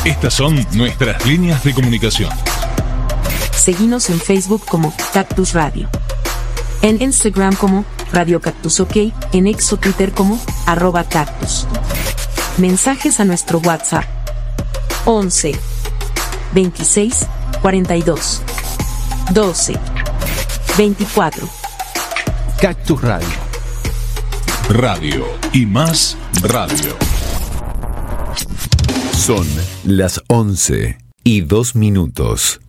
Estas son nuestras líneas de comunicación. Seguinos en Facebook como Cactus Radio. En Instagram como Radio Cactus OK. En X o Twitter como @cactus. Mensajes a nuestro WhatsApp. 11 26 42 12 24. Cactus Radio. Radio y más radio. Son las 11:02.